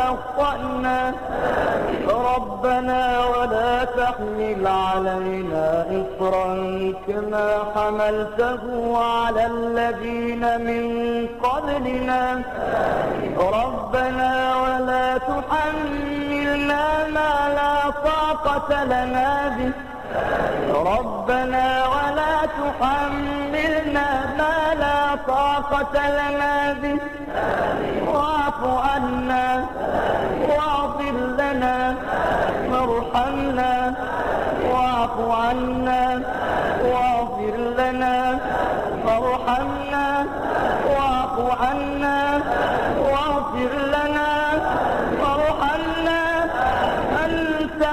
أخطأنا ربنا ولا تحمل علينا إصرا كما حملته على الذين من قبلنا ربنا ولا تحملنا ما لا طاقة لنا به ربنا ولا تحملنا ما لا طاقة لنا به واعف عنا واغفر لنا وارحمنا واعف عنا